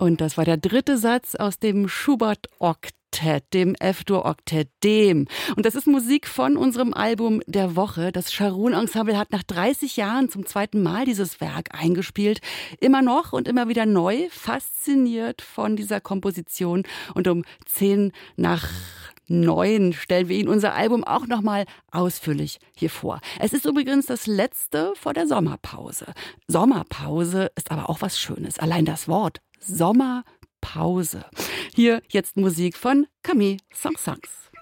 Und das war der dritte Satz aus dem Schubert-Oktett, dem F-Dur-Oktett, dem. Und das ist Musik von unserem Album der Woche. Das Scharun-Ensemble hat nach 30 Jahren zum zweiten Mal dieses Werk eingespielt. Immer noch und immer wieder neu, fasziniert von dieser Komposition. Und um 8:50 stellen wir Ihnen unser Album auch nochmal ausführlich hier vor. Es ist übrigens das letzte vor der Sommerpause. Sommerpause ist aber auch was Schönes. Allein das Wort Sommerpause. Hier jetzt Musik von Camille Saint-Saëns.